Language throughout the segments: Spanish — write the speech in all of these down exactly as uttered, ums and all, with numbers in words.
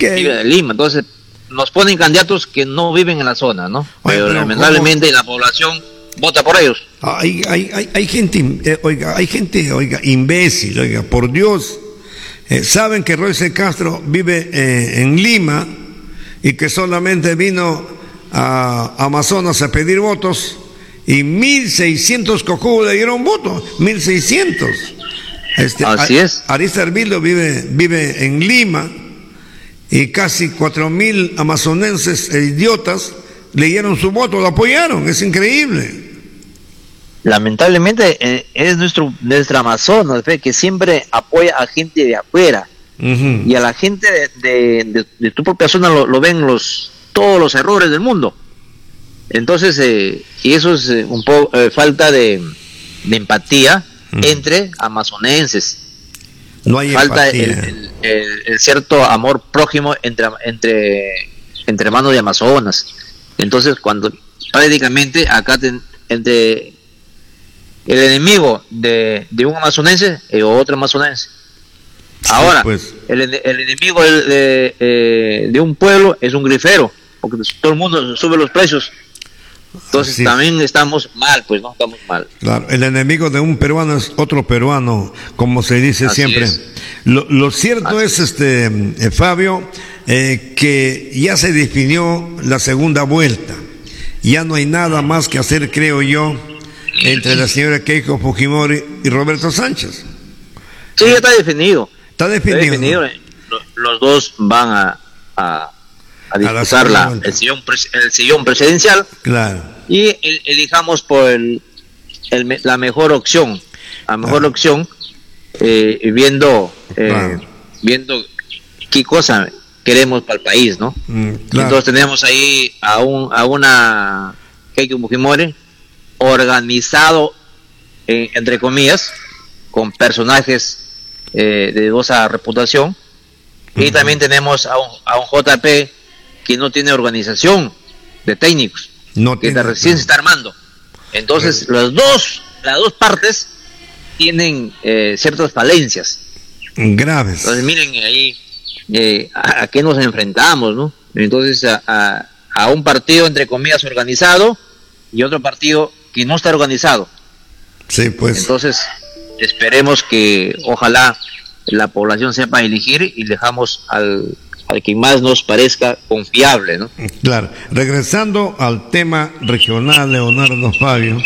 ¿Qué? vive en Lima. Entonces, nos ponen candidatos que no viven en la zona, ¿no? Oye, pero, pero lamentablemente ¿cómo? la población vota por ellos. Hay, hay, hay, hay gente, eh, oiga, hay gente, oiga, imbécil, oiga, por Dios. Eh, saben que Royce Castro vive eh, en Lima y que solamente vino a Amazonas a pedir votos y mil seiscientos cojudos le dieron votos, mil seiscientos. Este, Así es. Arista Herbildo vive, vive en Lima y casi cuatro mil amazonenses e idiotas le dieron su voto, lo apoyaron, es increíble. Lamentablemente eh, es nuestro nuestra Amazonas, ¿ve? Que siempre apoya a gente de afuera. Uh-huh. Y a la gente de, de, de, de tu propia zona lo, lo ven los todos los errores del mundo. Entonces, eh, y eso es eh, un poco eh, falta de, de empatía uh-huh. entre amazonenses. No hay falta empatía. El, el, el, el cierto amor prójimo entre entre entre hermanos de Amazonas. Entonces, cuando prácticamente acá ten, entre el enemigo de, de un amazonense y otro amazonense. Ahora, sí, pues. el, el enemigo de, de, eh, de un pueblo es un grifero, porque todo el mundo sube los precios. Entonces también estamos mal, pues no estamos mal. Claro, el enemigo de un peruano es otro peruano, como se dice Así siempre. Lo, lo cierto Así es, es, este eh, Fabio, eh, que ya se definió la segunda vuelta. Ya no hay nada más que hacer, creo yo, entre la señora Keiko Fujimori y Roberto Sánchez. Sí, ya está definido. Está definido. Está definido. ¿No? Los dos van a, a, a disputar la, la el, sillón, el sillón presidencial. Claro. Y el, elijamos por el, el, la mejor opción. La mejor claro. opción, eh, viendo, eh, claro. viendo qué cosa queremos para el país, ¿no? Mm, claro. Entonces tenemos ahí a, un, a una Keiko Fujimori organizado, eh, entre comillas, con personajes eh, de dudosa reputación, uh-huh. y también tenemos a un, a un J P que no tiene organización de técnicos, no que tiene, recién no. se está armando. Entonces, las dos, las dos partes tienen eh, ciertas falencias graves. Entonces, miren ahí eh, a, a qué nos enfrentamos, ¿no? Entonces, a, a, a un partido, entre comillas, organizado y otro partido que no está organizado. Sí, pues. Entonces, esperemos que ojalá la población sepa elegir y dejamos al, al que más nos parezca confiable, ¿no? Claro. Regresando al tema regional, Leonardo Fabio,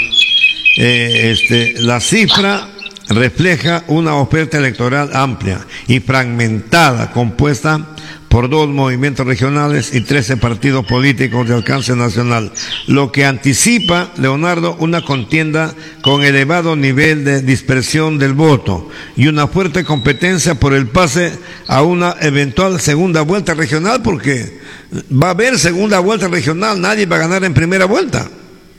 eh, este, la cifra refleja una oferta electoral amplia y fragmentada, compuesta por dos movimientos regionales y trece partidos políticos de alcance nacional, lo que anticipa, Leonardo, una contienda con elevado nivel de dispersión del voto y una fuerte competencia por el pase a una eventual segunda vuelta regional, porque va a haber segunda vuelta regional, nadie va a ganar en primera vuelta.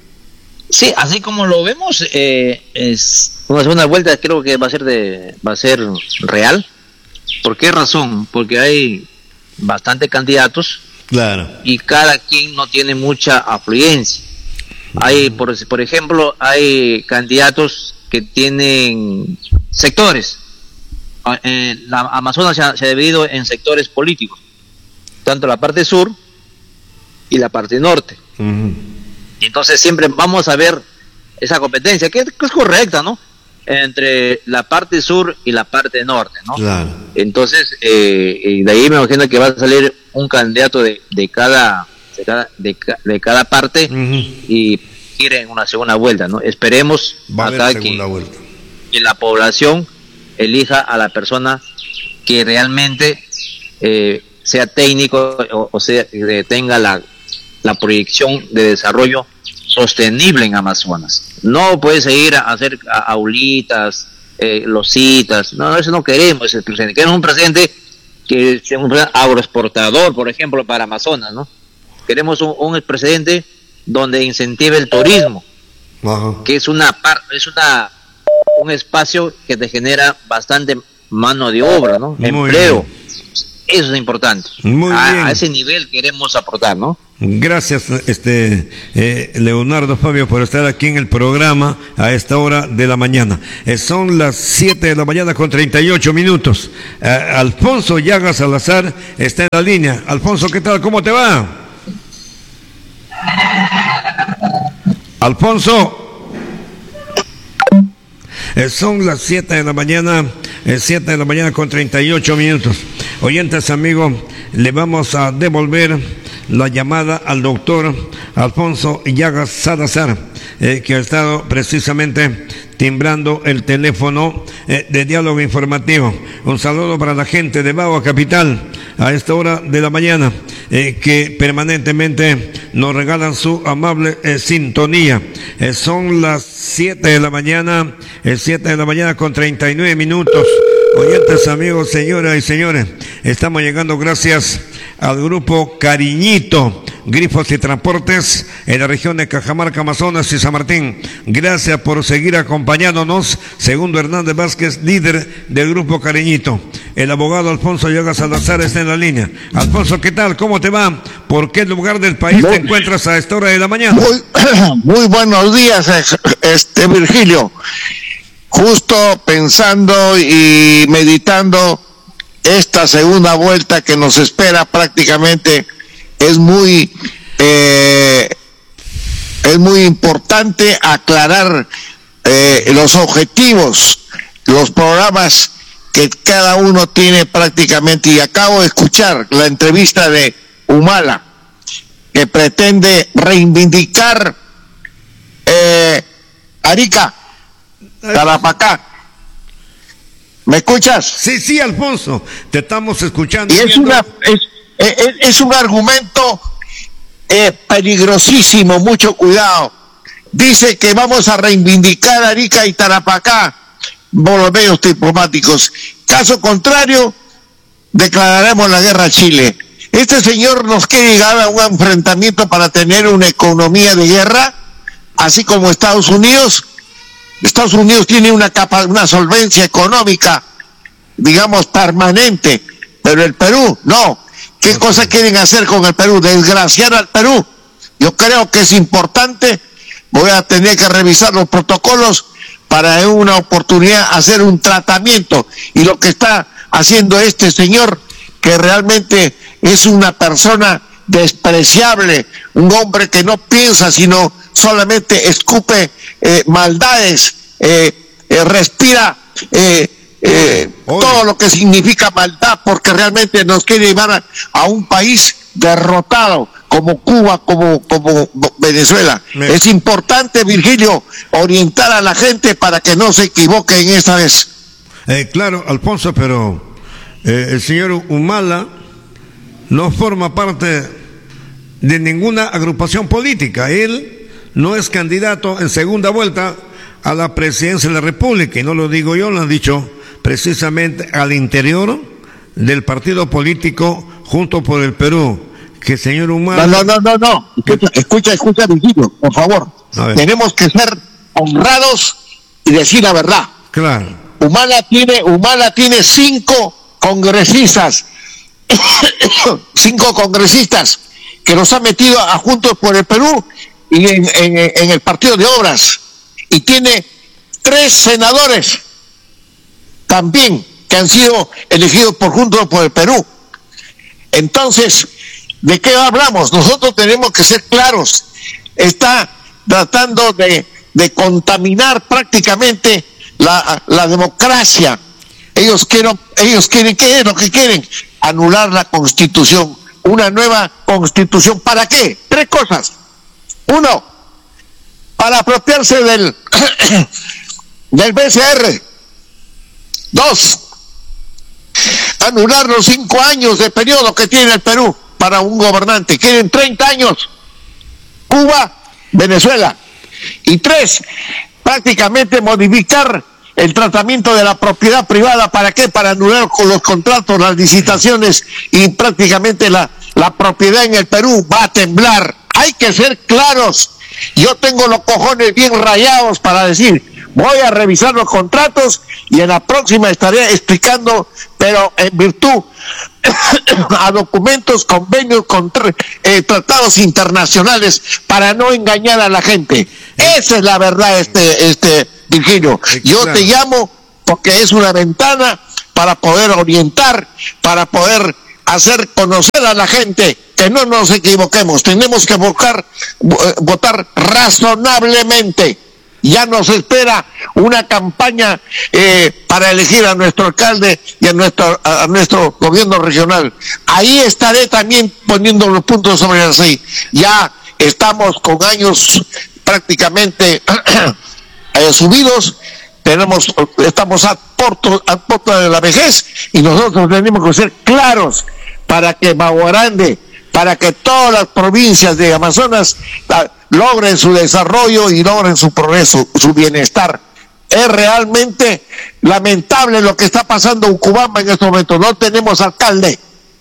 Sí, así como lo vemos, eh, es una segunda vuelta, creo que va a ser de, va a ser real. ¿Por qué razón? Porque hay bastantes candidatos, claro, y cada quien no tiene mucha afluencia. Uh-huh. Hay, por, por ejemplo, hay candidatos que tienen sectores. Eh, la Amazonas se ha, se ha dividido en sectores políticos, tanto la parte sur y la parte norte. Uh-huh. Y entonces siempre vamos a ver esa competencia, que, que es correcta, ¿no? Entre la parte sur y la parte norte, ¿no? Claro. Entonces, eh, y de ahí me imagino que va a salir un candidato de, de cada de cada, de, de cada parte, uh-huh, y ir en una segunda vuelta, ¿no? Esperemos va acá a que, vuelta. que la población elija a la persona que realmente eh, sea técnico, o, o sea, que tenga la, la proyección de desarrollo sostenible en Amazonas. No puede seguir a hacer aulitas, eh, lositas, no, eso no queremos, ese presidente. Queremos un presidente que sea un agroexportador, por ejemplo, para Amazonas, ¿no? Queremos un, un presidente donde incentive el turismo, uh-huh, que es una par, es una un espacio que te genera bastante mano de obra, ¿no? Muy empleo. bien. Eso es importante. Muy a, bien. a ese nivel queremos aportar, ¿no? Gracias, este eh, Leonardo Fabio, por estar aquí en el programa a esta hora de la mañana. Eh, son las siete de la mañana con treinta y ocho minutos. Eh, Alfonso Llagas Salazar está en la línea. Alfonso, ¿qué tal? ¿Cómo te va? Alfonso. Eh, son las siete de la mañana, eh, siete de la mañana con treinta y ocho minutos. Oyentes, amigos, le vamos a devolver la llamada al doctor Alfonso Llagas Salazar, eh, que ha estado precisamente timbrando el teléfono eh, de diálogo informativo. Un saludo para la gente de Bagua Capital a esta hora de la mañana, eh, que permanentemente nos regalan su amable eh, sintonía. Eh, son las siete de la mañana, eh, siete de la mañana con treinta y nueve minutos. Oyentes, amigos, señoras y señores, estamos llegando gracias al grupo Cariñito, Grifos y Transportes en la región de Cajamarca, Amazonas y San Martín. Gracias por seguir acompañándonos. Segundo Hernández Vázquez, líder del grupo Cariñito. El abogado Alfonso Llagas Salazar está en la línea. Alfonso, ¿qué tal? ¿Cómo te va? ¿Por qué lugar del país muy, te encuentras a esta hora de la mañana? Muy, muy buenos días, este Virgilio. Justo pensando y meditando esta segunda vuelta que nos espera, prácticamente es muy eh, es muy importante aclarar eh, los objetivos, los programas que cada uno tiene prácticamente. Y acabo de escuchar la entrevista de Humala, que pretende reivindicar eh, Arica, Tarapacá. ¿Me escuchas? Sí, sí, Alfonso, te estamos escuchando. Y es, una, es, es, es un argumento eh, peligrosísimo, mucho cuidado. Dice que vamos a reivindicar Arica y Tarapacá por los medios diplomáticos. Caso contrario, declararemos la guerra a Chile. Este señor nos quiere llegar a un enfrentamiento para tener una economía de guerra, así como Estados Unidos. Estados Unidos tiene una capa, una solvencia económica, digamos, permanente, pero el Perú, no. ¿Qué cosa quieren hacer con el Perú? Desgraciar al Perú. Yo creo que es importante. Voy a tener que revisar los protocolos para en una oportunidad hacer un tratamiento. Y lo que está haciendo este señor, que realmente es una persona despreciable, un hombre que no piensa, sino solamente escupe eh, maldades, eh, eh, respira eh, eh, todo lo que significa maldad, porque realmente nos quiere llevar a, a un país derrotado como Cuba, como, como Venezuela. Me... Es importante, Virgilio, orientar a la gente para que no se equivoquen esta vez. Eh, claro, Alfonso, pero eh, el señor Humala no forma parte de ninguna agrupación política. Él no es candidato en segunda vuelta a la presidencia de la República, y no lo digo yo, lo han dicho precisamente al interior del partido político Juntos por el Perú, que señor Humala... No, no, no, no, no. Escucha, escucha, escucha, Virgilio, por favor. Tenemos que ser honrados y decir la verdad. Claro. Humala tiene, Humala tiene cinco congresistas, cinco congresistas que nos han metido a Juntos por el Perú y en, en, en el Partido de Obras, y tiene tres senadores también que han sido elegidos por Juntos por el Perú. Entonces, ¿de qué hablamos? Nosotros tenemos que ser claros. Está tratando de, de contaminar prácticamente la, la democracia. Ellos quieren, ellos quieren, ¿qué es lo que quieren? Anular la Constitución. Una nueva Constitución. ¿Para qué? Tres cosas. Uno, para apropiarse del, del B C R. Dos, anular los cinco años de periodo que tiene el Perú para un gobernante. Quieren treinta años. Cuba, Venezuela. Y tres, prácticamente modificar el tratamiento de la propiedad privada. ¿Para qué? Para anular con los contratos, las licitaciones, y prácticamente la, la propiedad en el Perú va a temblar. Hay que ser claros. Yo tengo los cojones bien rayados para decir, voy a revisar los contratos y en la próxima estaré explicando pero en virtud a documentos, convenios, contra, eh, tratados internacionales para no engañar a la gente. Esa es la verdad, este, este Virgilio. Yo te llamo porque es una ventana para poder orientar, para poder hacer conocer a la gente que no nos equivoquemos. Tenemos que votar, votar razonablemente. Ya nos espera una campaña eh, para elegir a nuestro alcalde y a nuestro, a nuestro gobierno regional. Ahí estaré también poniendo los puntos sobre las I. Ya estamos con años prácticamente eh, subidos, tenemos, estamos a porto, a porto de la vejez, y nosotros tenemos que ser claros para que Baguarande, para que todas las provincias de Amazonas logren su desarrollo y logren su progreso, su bienestar. Es realmente lamentable lo que está pasando en Ucubamba en este momento. No tenemos alcalde.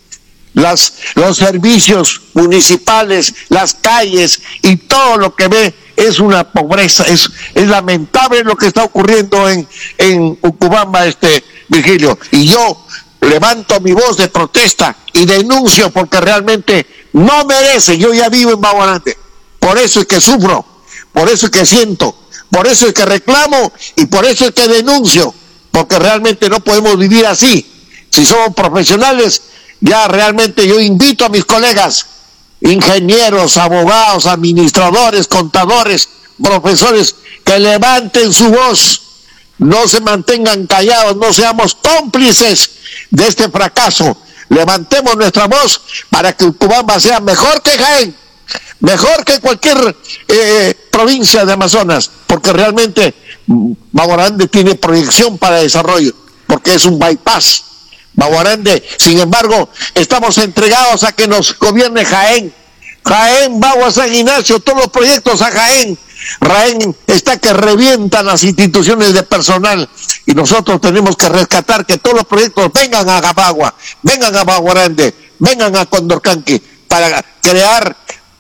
Las, los servicios municipales, las calles y todo lo que ve es una pobreza. Es, es lamentable lo que está ocurriendo en, en Ucubamba, este Virgilio. Y yo levanto mi voz de protesta y denuncio porque realmente no merece. Yo ya vivo en Baguarande. Por eso es que sufro, por eso es que siento, por eso es que reclamo y por eso es que denuncio, porque realmente no podemos vivir así. Si somos profesionales, ya realmente yo invito a mis colegas, ingenieros, abogados, administradores, contadores, profesores, que levanten su voz, no se mantengan callados, no seamos cómplices de este fracaso. Levantemos nuestra voz para que Ucubamba sea mejor que Jaén, mejor que cualquier eh, provincia de Amazonas, porque realmente Baguarande tiene proyección para desarrollo, porque es un bypass. Baguarande, sin embargo, estamos entregados a que nos gobierne Jaén. Jaén, Bagua, San Ignacio, todos los proyectos a Jaén. Jaén está que revientan las instituciones de personal y nosotros tenemos que rescatar que todos los proyectos vengan a Bagua, vengan a Baguarande, vengan a Condorcanqui para crear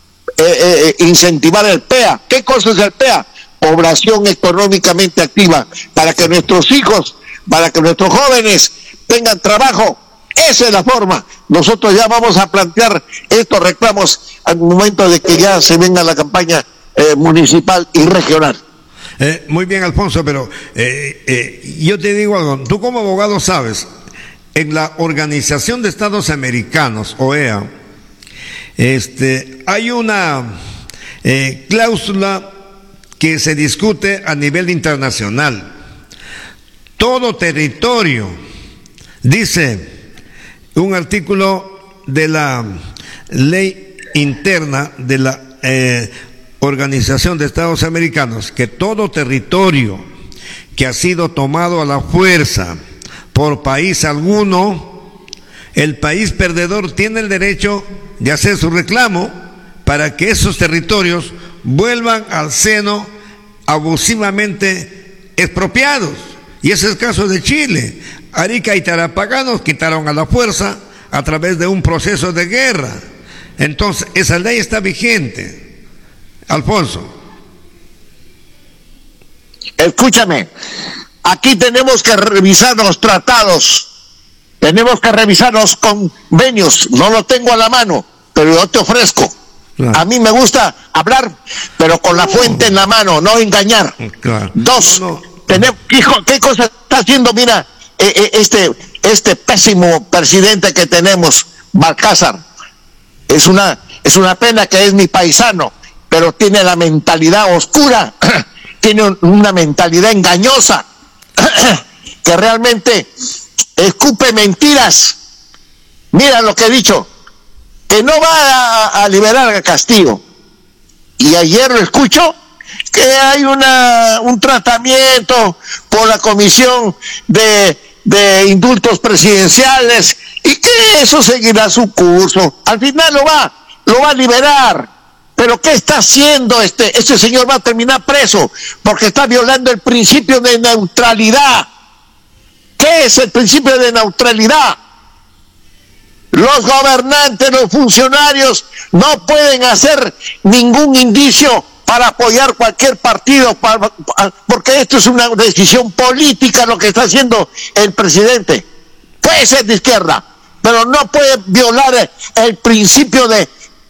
Eh, eh, incentivar el P E A. ¿Qué cosa es el P E A? Población económicamente activa, para que nuestros hijos, para que nuestros jóvenes tengan trabajo. Esa es la forma. Nosotros ya vamos a plantear estos reclamos al momento de que ya se venga la campaña eh, municipal y regional. Eh, muy bien, Alfonso, pero eh, eh, yo te digo algo, tú como abogado sabes, en la Organización de Estados Americanos, O E A, Este, hay una eh, cláusula que se discute a nivel internacional. Todo territorio, dice un artículo de la ley interna de la eh, Organización de Estados Americanos, que todo territorio que ha sido tomado a la fuerza por país alguno, el país perdedor tiene el derecho de hacer su reclamo para que esos territorios vuelvan al seno abusivamente expropiados. Y ese es el caso de Chile. Arica y Tarapacá nos quitaron a la fuerza a través de un proceso de guerra. Entonces, esa ley está vigente. Alfonso. Escúchame, aquí tenemos que revisar los tratados. Tenemos que revisar los convenios. No lo tengo a la mano, pero yo te ofrezco. Claro. A mí me gusta hablar, pero con la fuente en la mano, no engañar. Claro. Dos, no, no. Tenemos, hijo, ¿qué cosa está haciendo? Mira, eh, eh, este, este pésimo presidente que tenemos, Balcázar. Es una, es una pena que es mi paisano, pero tiene la mentalidad oscura, tiene una mentalidad engañosa, que realmente escupe mentiras. Mira lo que he dicho, que no va a, a liberar a Castillo. Y ayer lo escucho que hay una un tratamiento por la Comisión de, de Indultos Presidenciales y que eso seguirá su curso. Al final lo va, lo va a liberar. Pero ¿qué está haciendo este? Este señor va a terminar preso porque está violando el principio de neutralidad. ¿Qué es el principio de neutralidad? Los gobernantes, los funcionarios no pueden hacer ningún indicio para apoyar cualquier partido, para, porque esto es una decisión política lo que está haciendo el presidente. puede ser de izquierda, pero no puede violar el, el principio de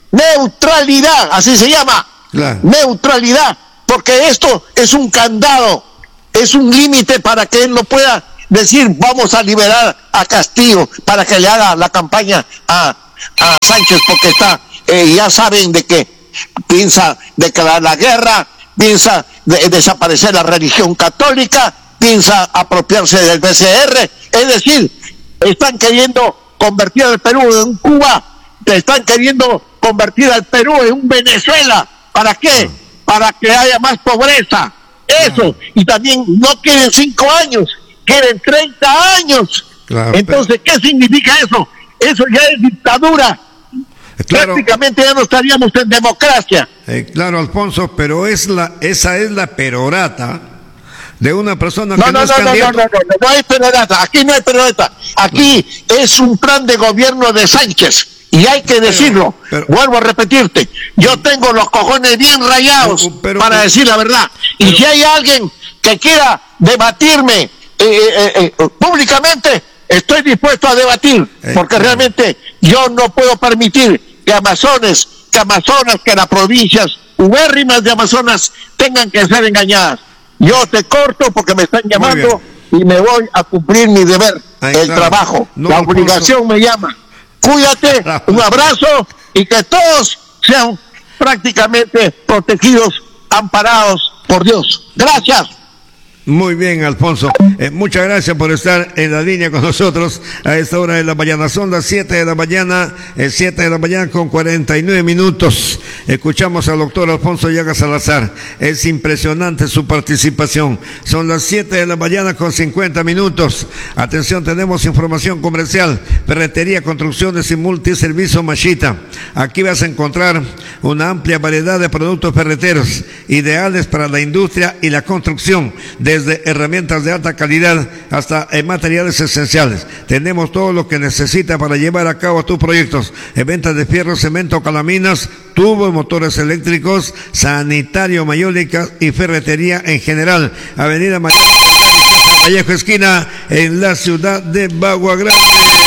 neutralidad, así se llama, claro. Neutralidad, porque esto es un candado, es un límite para que él no pueda decir vamos a liberar a Castillo para que le haga la campaña a, a Sánchez, porque está, eh, ya saben de que piensa declarar la guerra, piensa de, desaparecer la religión católica, piensa apropiarse del B C R, es decir, están queriendo convertir al Perú en un Cuba, están queriendo convertir al Perú en un Venezuela. ¿Para qué? Para que haya más pobreza. Eso. Y también no quieren cinco años, quieren treinta años. Claro, entonces, pero... ¿qué significa eso? Eso ya es dictadura. Claro. Prácticamente ya no estaríamos en democracia. Eh, claro, Alfonso, pero es la, esa es la perorata de una persona no, que no, no es no, candidato. No, no, no, no, no hay perorata, aquí no hay perorata, aquí no. Es un plan de gobierno de Sánchez, y hay que decirlo, pero, pero, vuelvo a repetirte, yo tengo los cojones bien rayados pero, pero, para pero, decir la verdad, y pero, si hay alguien que quiera debatirme eh, eh, eh, públicamente, estoy dispuesto a debatir, eh, porque eh, realmente yo no puedo permitir que Amazones, que Amazonas, que las provincias ubérrimas de Amazonas tengan que ser engañadas. Yo te corto porque me están llamando y me voy a cumplir mi deber, ahí el claro. trabajo, no, la obligación me llama. Cuídate, un abrazo y que todos sean prácticamente protegidos, amparados por Dios. Gracias. Muy bien, Alfonso. Eh, muchas gracias por estar en la línea con nosotros a esta hora de la mañana. Son las siete de la mañana, eh, siete de la mañana con cuarenta y nueve minutos. Escuchamos al doctor Alfonso Llagas Salazar. Es impresionante su participación. Son las siete de la mañana con cincuenta minutos. Atención, tenemos información comercial. Ferretería, construcciones y multiservicio Machita. Aquí vas a encontrar una amplia variedad de productos ferreteros ideales para la industria y la construcción. De Desde herramientas de alta calidad hasta eh, materiales esenciales. Tenemos todo lo que necesita para llevar a cabo tus proyectos. En ventas de fierro, cemento, calaminas, tubos, motores eléctricos, sanitario, mayólica y ferretería en general. Avenida Mayor Vallejo, esquina en la ciudad de Bagua Grande.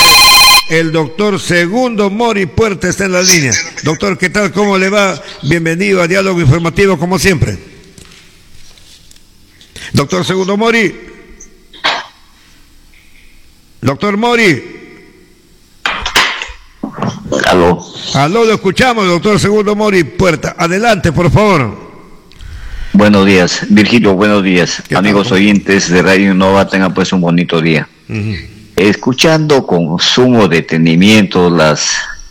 El doctor Segundo Mori Puerta está en la línea. Doctor, ¿qué tal? ¿Cómo le va? Bienvenido a Diálogo Informativo como siempre. Doctor Segundo Mori. Doctor Mori. Aló. Aló, lo escuchamos, doctor Segundo Mori Puerta. Adelante, por favor. Buenos días, Virgilio, buenos días. Amigos tal? Oyentes de Radio Nova, tengan pues un bonito día. Uh-huh. Escuchando con sumo detenimiento las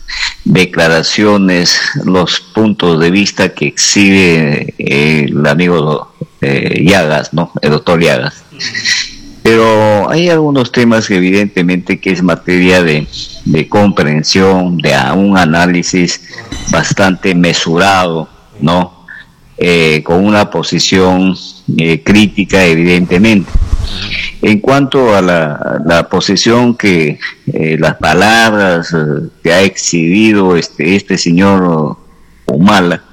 declaraciones, los puntos de vista que exhibe eh, el amigo eh, Llagas, ¿no? El doctor Llagas. Pero hay algunos temas que evidentemente que es materia de, de comprensión, de un análisis bastante mesurado, ¿no? Eh, con una posición eh, crítica, evidentemente. En cuanto a la, la posición que eh, las palabras eh, que ha exhibido este este señor Humala,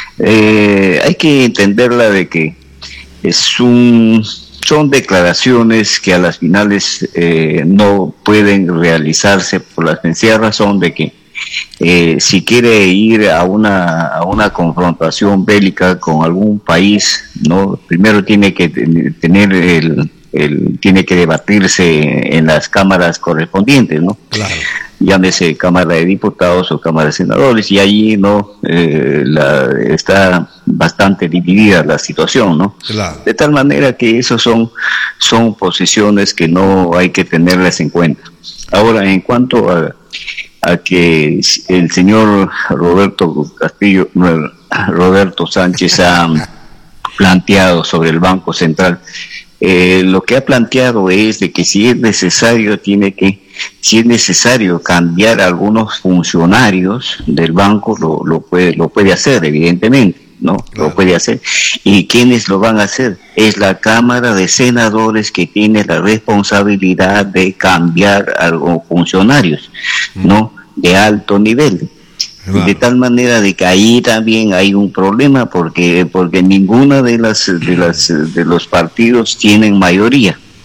eh, hay que entenderla de que es un son declaraciones que a las finales eh, no pueden realizarse por la sencilla razón de que eh, si quiere ir a una a una confrontación bélica con algún país, no, primero tiene que tener el El, tiene que debatirse en las cámaras correspondientes, ¿no? Claro. Llámese Cámara de Diputados o Cámara de Senadores, y allí no eh, la, está bastante dividida la situación, ¿no? Claro. De tal manera que esas son, son posiciones que no hay que tenerlas en cuenta. Ahora, en cuanto a, a que el señor Roberto Castillo, Roberto Sánchez ha planteado sobre el Banco Central, Eh, lo que ha planteado es de que si es necesario tiene que si es necesario cambiar a algunos funcionarios del banco lo, lo puede lo puede hacer, evidentemente, no claro. Lo puede hacer. ¿Y quiénes lo van a hacer? Es la Cámara de Senadores que tiene la responsabilidad de cambiar a los funcionarios, mm. no de alto nivel. Claro. De tal manera de que ahí también hay un problema porque porque ninguna de las de las de los partidos tienen mayoría.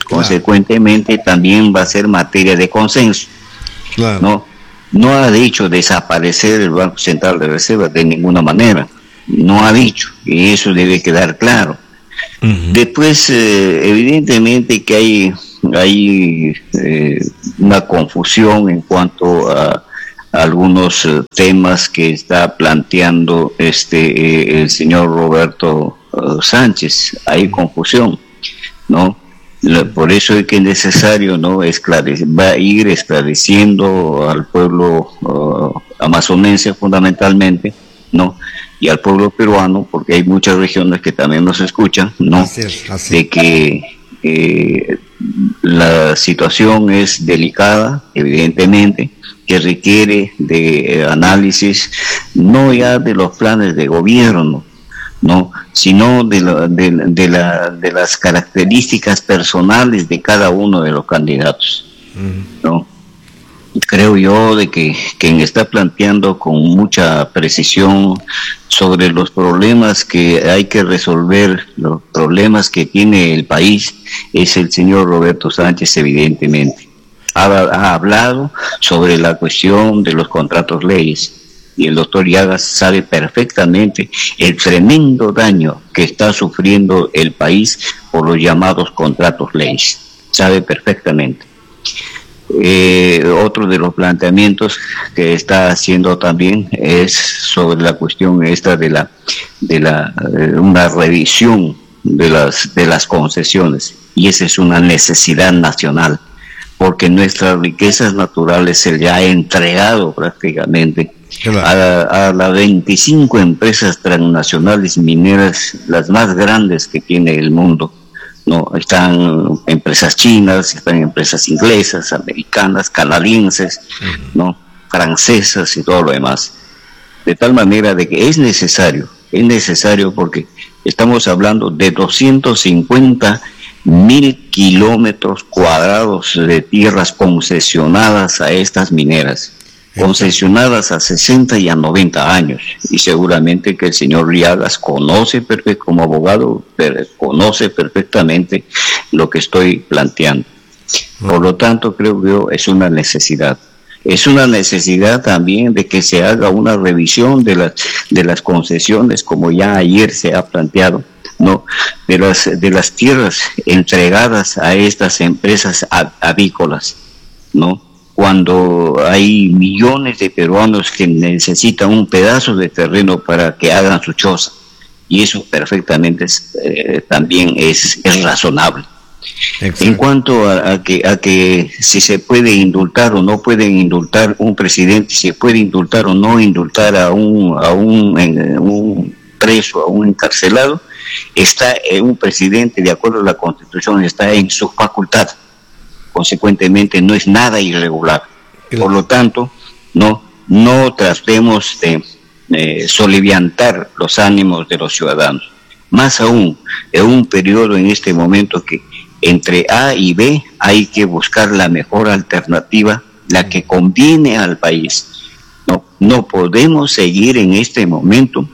Consecuentemente también va a ser materia de consenso. Claro. No, no ha dicho desaparecer el Banco Central de Reserva de ninguna manera, no ha dicho, y eso debe quedar claro. Uh-huh. Después, eh, evidentemente que hay, hay eh, una confusión en cuanto a, a algunos eh, temas que está planteando este eh, el señor Roberto uh, Sánchez. Hay confusión, ¿no? Por eso es que es necesario, ¿no?, esclarecer, va a ir esclareciendo al pueblo uh, amazonense fundamentalmente, ¿no?, y al pueblo peruano, porque hay muchas regiones que también nos escuchan, ¿no?, así es, así. De que eh, la situación es delicada, evidentemente, que requiere de análisis, no ya de los planes de gobierno, no, sino de, la, de, de, la, de las características personales de cada uno de los candidatos, uh-huh. ¿no? Creo yo de que quien está planteando con mucha precisión sobre los problemas que hay que resolver, los problemas que tiene el país, es el señor Roberto Sánchez, evidentemente. Ha, ha hablado sobre la cuestión de los contratos leyes. Y el doctor Llagas sabe perfectamente el tremendo daño que está sufriendo el país por los llamados contratos leyes. Sabe perfectamente. Eh, otro de los planteamientos que está haciendo también es sobre la cuestión esta de la de la eh, una revisión de las de las concesiones, y esa es una necesidad nacional, porque nuestras riquezas naturales se le ha entregado prácticamente a, a las veinticinco empresas transnacionales mineras, las más grandes que tiene el mundo, ¿no? Están empresas chinas, están empresas inglesas, americanas, canadienses, ¿no?, francesas y todo lo demás. De tal manera de que es necesario, es necesario porque estamos hablando de doscientos cincuenta mil kilómetros cuadrados de tierras concesionadas a estas mineras, concesionadas a sesenta y a noventa años, y seguramente que el señor Llagas conoce perfectamente, como abogado, conoce perfectamente lo que estoy planteando. Por lo tanto, creo que es una necesidad. Es una necesidad también de que se haga una revisión de las de las concesiones, como ya ayer se ha planteado, ¿no?, de las de las tierras entregadas a estas empresas avícolas, ¿no?, cuando hay millones de peruanos que necesitan un pedazo de terreno para que hagan su choza, y eso perfectamente es, eh, también es, es razonable. Exacto. En cuanto a, a que a que si se puede indultar o no pueden indultar un presidente, si se puede indultar o no indultar a un a un, en, un preso, a un encarcelado, está eh, un presidente, de acuerdo a la Constitución, está en su facultad. Consecuentemente no es nada irregular. Claro. Por lo tanto, no no tratemos de eh, soliviantar los ánimos de los ciudadanos. Más aún, en un periodo en este momento que entre A y B hay que buscar la mejor alternativa, la que conviene al país. No, no podemos seguir en este momento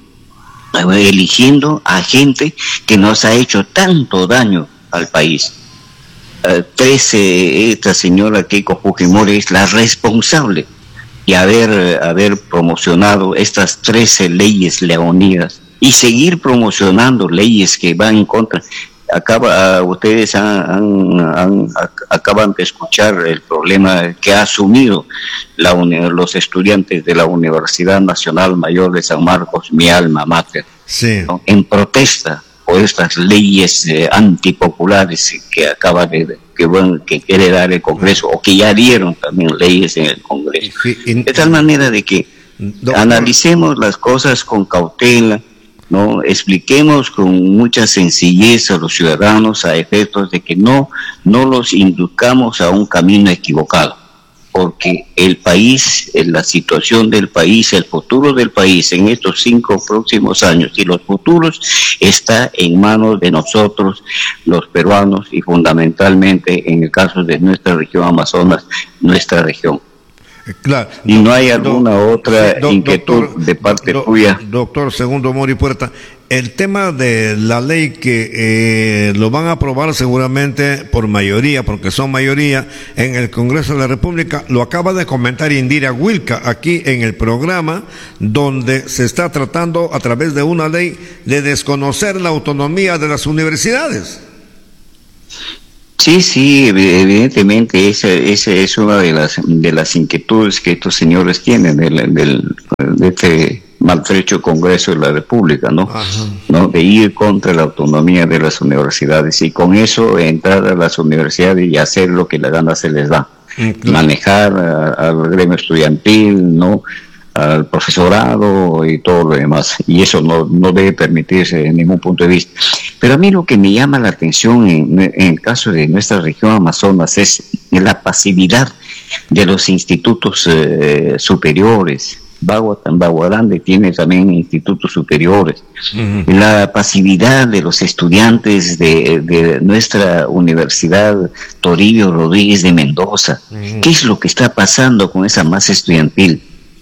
eligiendo a gente que nos ha hecho tanto daño al país. Uh, trece, esta señora Keiko Fujimori es la responsable de haber, haber promocionado estas trece leyes leonidas y seguir promocionando leyes que van en contra. Acaba, uh, ustedes han, han, han, acaban de escuchar el problema que ha asumido la uni- los estudiantes de la Universidad Nacional Mayor de San Marcos, mi alma mater, sí, ¿no?, en protesta por estas leyes eh, antipopulares que acaba de que, bueno, que quiere dar el Congreso, o que ya dieron también leyes en el Congreso. De tal manera de que analicemos las cosas con cautela, ¿no? Expliquemos con mucha sencillez a los ciudadanos a efectos de que no, no los induzcamos a un camino equivocado, porque el país, la situación del país, el futuro del país en estos cinco próximos años y los futuros está en manos de nosotros, los peruanos, y fundamentalmente en el caso de nuestra región Amazonas, nuestra región. Claro. Y no hay alguna do, otra sí, do, inquietud doctor, de parte do, tuya. Doctor Segundo Mori Puerta, el tema de la ley que eh, lo van a aprobar seguramente por mayoría, porque son mayoría en el Congreso de la República, lo acaba de comentar Indira Wilca aquí en el programa, donde se está tratando a través de una ley de desconocer la autonomía de las universidades. Sí, sí, evidentemente esa, esa es una de las de las inquietudes que estos señores tienen del, del de este maltrecho Congreso de la República, ¿no? Ajá. ¿No? De ir contra la autonomía de las universidades y con eso entrar a las universidades y hacer lo que la gana se les da, claro. Manejar a, al gremio estudiantil, ¿no? Al profesorado y todo lo demás, y eso no, no debe permitirse en ningún punto de vista. Pero a mí lo que me llama la atención en, en el caso de nuestra región Amazonas es la pasividad de los institutos eh, superiores. Baguarande tiene también institutos superiores. Uh-huh. La pasividad de los estudiantes de, de nuestra Universidad Toribio Rodríguez de Mendoza. Uh-huh. ¿Qué es lo que está pasando con esa masa estudiantil?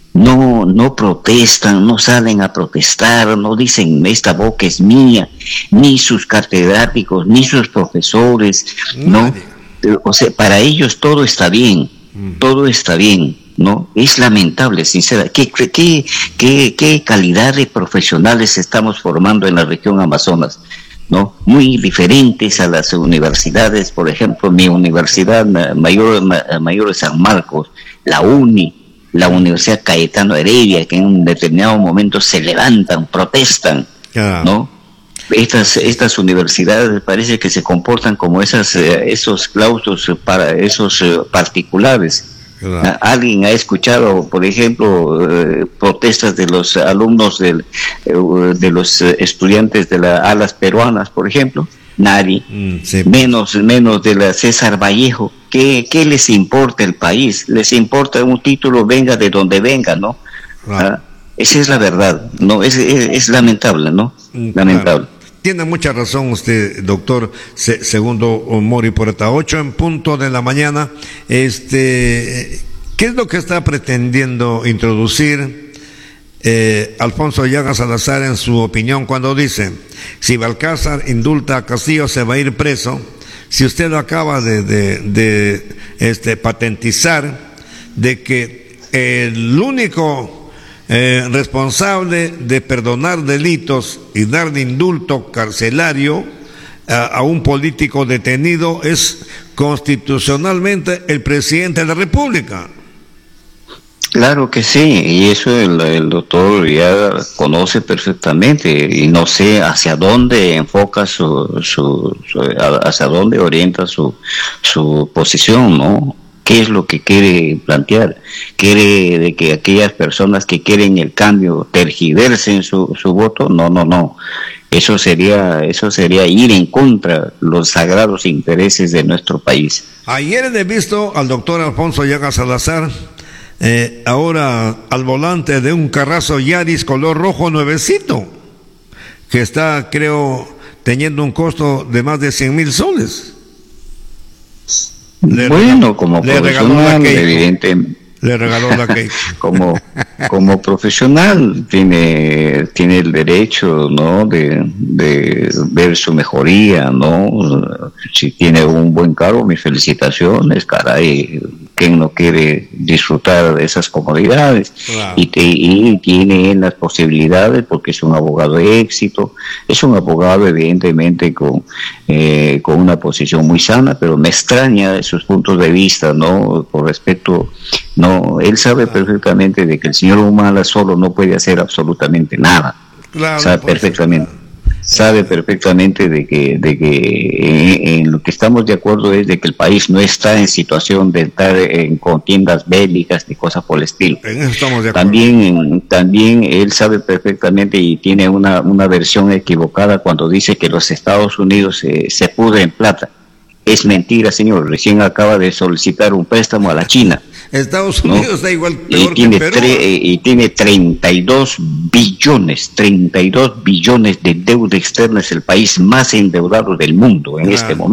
No, no protestan, no salen a protestar, no dicen esta boca es mía, ni sus catedráticos, ni sus profesores, ¿no? O sea, para ellos todo está bien, todo está bien, ¿no? Es lamentable, sinceramente. ¿Qué, qué, qué, qué calidad de profesionales estamos formando en la región Amazonas? ¿No? Muy diferentes a las universidades, por ejemplo, mi universidad mayor, mayor de San Marcos, la UNI, la Universidad Cayetano Heredia, que en un determinado momento se levantan, protestan, yeah. ¿No? Estas estas universidades parece que se comportan como esas eh, esos claustros para esos eh, particulares. Yeah. ¿Alguien ha escuchado, por ejemplo, eh, protestas de los alumnos del, eh, de los estudiantes de las alas peruanas, por ejemplo? Nadie, mm, sí. menos menos de la César Vallejo. ¿Qué, ¿Qué les importa el país? Les importa un título, venga de donde venga, ¿no? Claro. ¿Ah? Esa es la verdad, no es, es, es lamentable, ¿no? Lamentable. Claro. Tiene mucha razón usted, doctor Se, Segundo Mori Puerta. Ocho en punto de la mañana. Este, ¿qué es lo que está pretendiendo introducir eh, Alfonso Llagas Salazar en su opinión cuando dice: si Balcázar indulta a Castillo se va a ir preso? Si usted lo acaba de, de, de este, patentizar, de que el único eh, responsable de perdonar delitos y dar de indulto carcelario a, a un político detenido es constitucionalmente el presidente de la República. Claro que sí, y eso el, el doctor ya conoce perfectamente, y no sé hacia dónde enfoca su, su, su hacia dónde orienta su, su posición, ¿no? ¿Qué es lo que quiere plantear? ¿Quiere de que aquellas personas que quieren el cambio tergiversen su, su voto? No, no, no. Eso sería, eso sería ir en contra de los sagrados intereses de nuestro país. Ayer he visto al doctor Alfonso Llagas Salazar, Eh, ahora al volante de un Carrazo Yaris color rojo nuevecito, que está, creo, teniendo un costo de más de cien mil soles. Le bueno, regaló, como le profesional, evidentemente. Le regaló la cake. como como profesional tiene tiene el derecho, ¿no? de, de ver su mejoría, ¿no? Si tiene un buen cargo, mis felicitaciones, caray. ¿Quién no quiere disfrutar de esas comodidades? Claro. Y, te, y tiene las posibilidades porque es un abogado de éxito, es un abogado evidentemente con eh, con una posición muy sana, pero me extraña sus puntos de vista, ¿no? Por respecto, no, él sabe perfectamente de que el señor Humala solo no puede hacer absolutamente nada. Claro, sabe perfectamente. Claro. Sabe perfectamente de que de que en, en lo que estamos de acuerdo es de que el país no está en situación de estar en contiendas bélicas ni cosas por el estilo. En eso estamos de acuerdo. También también él sabe perfectamente y tiene una una versión equivocada cuando dice que los Estados Unidos eh, se pudren en plata. Es mentira, señor. Recién acaba de solicitar un préstamo a la China. Estados Unidos, ¿no? Está igual peor y tiene que Perú. Tre- y tiene treinta y dos billones, treinta y dos billones de deuda externa. Es el país más endeudado del mundo en claro, este momento.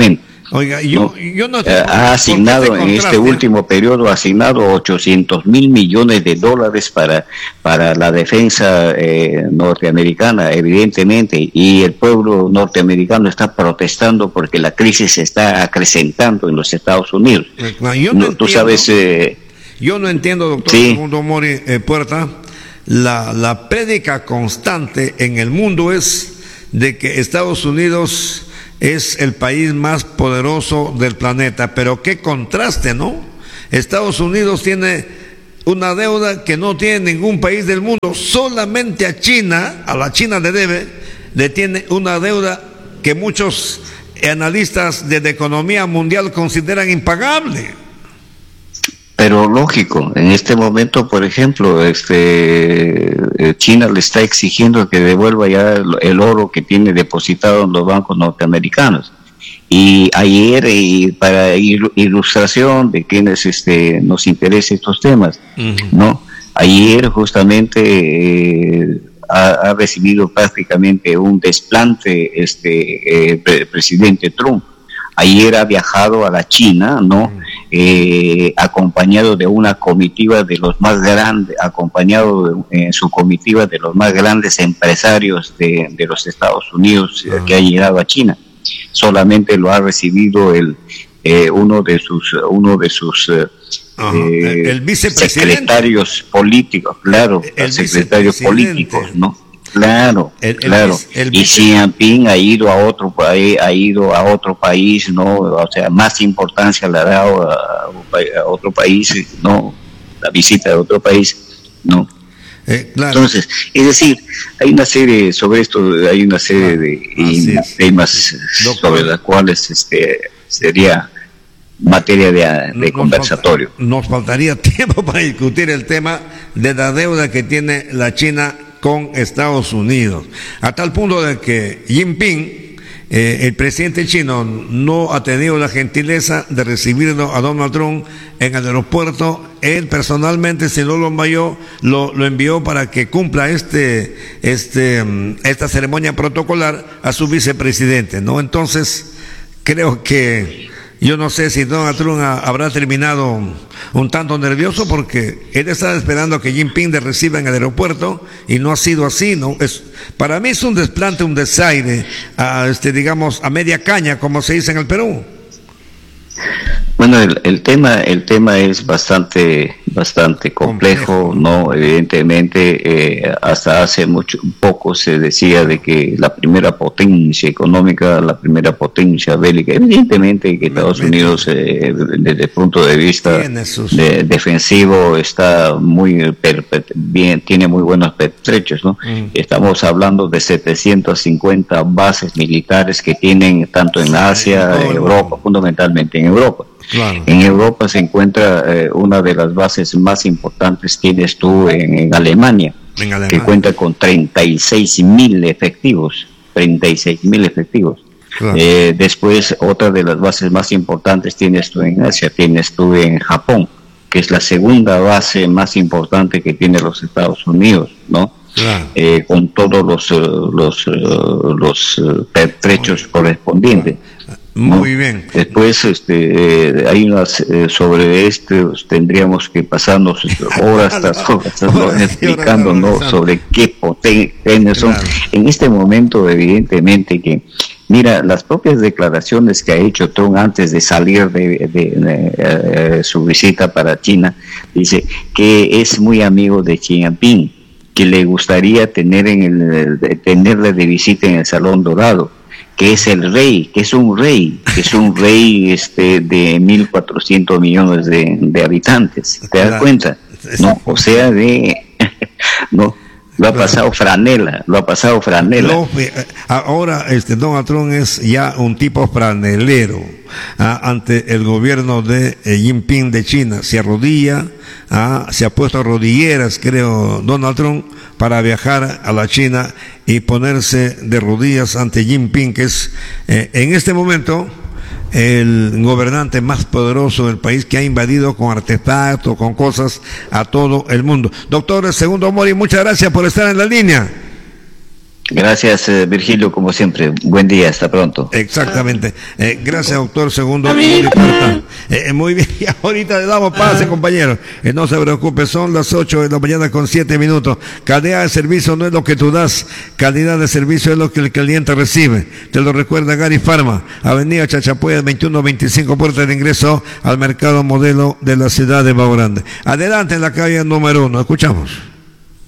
Oiga, yo no, yo no eh, ha asignado en este último periodo ha asignado ochocientos mil millones de dólares para para la defensa eh, norteamericana, evidentemente, y el pueblo norteamericano está protestando porque la crisis se está acrecentando en los Estados Unidos. No, yo no no, tú entiendo, sabes. Eh, yo no entiendo, doctor sí. Segundo Mori eh, Puerta, la la prédica constante en el mundo es de que Estados Unidos es el país más poderoso del planeta, pero qué contraste, ¿no? Estados Unidos tiene una deuda que no tiene ningún país del mundo, solamente a China, a la China le debe, le tiene una deuda que muchos analistas de la economía mundial consideran impagable. Pero lógico, en este momento, por ejemplo, este China le está exigiendo que devuelva ya el, el oro que tiene depositado en los bancos norteamericanos. Y ayer, y para ilustración de quienes este, nos interesa estos temas, uh-huh. ¿no? Ayer justamente eh, ha, ha recibido prácticamente un desplante este eh, pre- presidente Trump. Ayer ha viajado a la China, ¿no? Eh, acompañado de una comitiva de los más grandes, acompañado en eh, su comitiva de los más grandes empresarios de, de los Estados Unidos eh, que ha llegado a China. Solamente lo ha recibido el eh, uno de sus uno de sus eh, el, el vicepresidente, secretarios políticos, claro, el secretarios políticos, ¿no? Claro, el, el, claro. El, el, y Xi Jinping ha ido a otro país, ha ido a otro país, no, o sea, más importancia le ha dado a, a otro país, no, la visita de otro país, no. Eh, claro. Entonces, es decir, hay una serie sobre esto, hay una serie de ah, temas Doctor, sobre las cuales este sería materia de, de nos conversatorio. Falta, nos faltaría tiempo para discutir el tema de la deuda que tiene la China con Estados Unidos, a tal punto de que Jinping, eh, el presidente chino, no ha tenido la gentileza de recibirlo a Donald Trump en el aeropuerto. Él personalmente, si no lo envió, lo, lo envió para que cumpla este, este, esta ceremonia protocolar a su vicepresidente, ¿no? Entonces, creo que yo no sé si Donald Trump ha, habrá terminado un tanto nervioso porque él estaba esperando que Jinping le reciba en el aeropuerto y no ha sido así, ¿no? Es, para mí es un desplante, un desaire, a, este, digamos, a media caña, como se dice en el Perú. Bueno, el, el tema el tema es bastante bastante complejo, complejo. No, evidentemente eh, hasta hace mucho poco se decía de que la primera potencia económica, la primera potencia bélica, evidentemente que Estados Unidos eh, desde el punto de vista de, defensivo está muy per, per, bien, tiene muy buenos pertrechos, ¿no? Mm. Estamos hablando de setecientas cincuenta bases militares que tienen tanto en Asia, en Europa, fundamentalmente en Europa. Claro. En Europa se encuentra eh, una de las bases más importantes, tienes tú en, en, Alemania, en Alemania, que cuenta con treinta y seis mil efectivos, treinta y seis mil efectivos. Claro. Eh, después, otra de las bases más importantes tienes tú en Asia, tienes tú en Japón, que es la segunda base más importante que tiene los Estados Unidos, ¿no? Claro. Eh, con todos los, uh, los, uh, los uh, pertrechos correspondientes. Muy ¿no? bien. Después este, eh, hay unas eh, sobre esto tendríamos que pasarnos horas tras horas ¿no? explicando ¿no? sobre qué potencias son. Claro. En este momento evidentemente que mira las propias declaraciones que ha hecho Trump antes de salir de, de, de, de eh, su visita para China, dice que es muy amigo de Xi Jinping, que le gustaría tener en el, de, tenerle de visita en el Salón Dorado, que es el rey, que es un rey, que es un rey este de mil cuatrocientos millones de, de habitantes, ¿te das claro. cuenta? No, o sea, de no, lo ha pasado franela, lo ha pasado franela. Lo, ahora este Donald Trump es ya un tipo franelero ah, ante el gobierno de eh, Jinping de China, se arrodilla, ah, se ha puesto rodilleras, creo, Donald Trump, para viajar a la China y ponerse de rodillas ante Jinping, que es eh, en este momento el gobernante más poderoso del país, que ha invadido con artefactos, con cosas a todo el mundo. Doctor Segundo Mori, muchas gracias por estar en la línea. Gracias, eh, Virgilio, como siempre. Buen día, hasta pronto. Exactamente. Eh, gracias, doctor Segundo. Eh, muy bien, y ahorita le damos pase, compañeros. Eh, no se preocupe, son las ocho de la mañana con siete minutos. Calidad de servicio no es lo que tú das, calidad de servicio es lo que el cliente recibe. Te lo recuerda Gary Pharma, Avenida Chachapoyas veintiuno veinticinco, puerta de ingreso al mercado modelo de la ciudad de Baorande. Adelante en la calle número uno, escuchamos.